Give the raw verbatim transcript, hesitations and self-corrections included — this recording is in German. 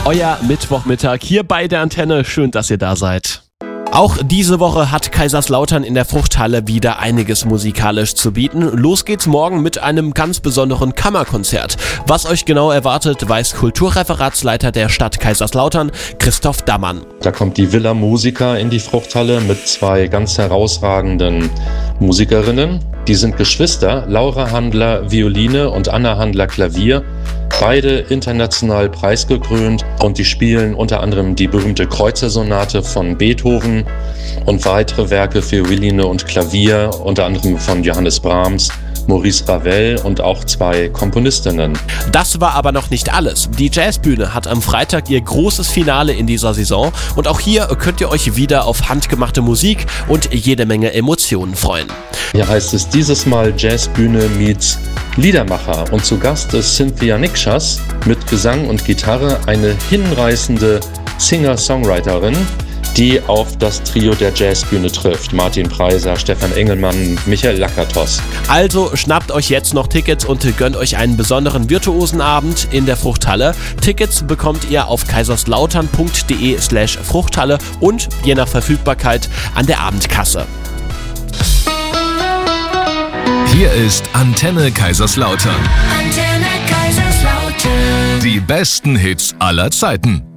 Euer Mittwochmittag hier bei der Antenne. Schön, dass ihr da seid. Auch diese Woche hat Kaiserslautern in der Fruchthalle wieder einiges musikalisch zu bieten. Los geht's morgen mit einem ganz besonderen Kammerkonzert. Was euch genau erwartet, weiß Kulturreferatsleiter der Stadt Kaiserslautern, Christoph Dammann. Da kommt die Villa Musica in die Fruchthalle mit zwei ganz herausragenden Musikerinnen. Die sind Geschwister, Laura Handler Violine und Anna Handler Klavier. Beide international preisgekrönt und die spielen unter anderem die berühmte Kreuzersonate von Beethoven und weitere Werke für Violine und Klavier, unter anderem von Johannes Brahms, Maurice Ravel und auch zwei Komponistinnen. Das war aber noch nicht alles. Die Jazzbühne hat am Freitag ihr großes Finale in dieser Saison und auch hier könnt ihr euch wieder auf handgemachte Musik und jede Menge Emotionen freuen. Hier heißt es dieses Mal Jazzbühne meets Liedermacher und zu Gast ist Cynthia Nikschas mit Gesang und Gitarre, eine hinreißende Singer-Songwriterin, die auf das Trio der Jazzbühne trifft. Martin Preiser, Stefan Engelmann, Michael Lakatos. Also schnappt euch jetzt noch Tickets und gönnt euch einen besonderen virtuosen Abend in der Fruchthalle. Tickets bekommt ihr auf kaiserslautern.de slash Fruchthalle und je nach Verfügbarkeit an der Abendkasse. Hier ist Antenne Kaiserslautern. Antenne Kaiserslautern. Die besten Hits aller Zeiten.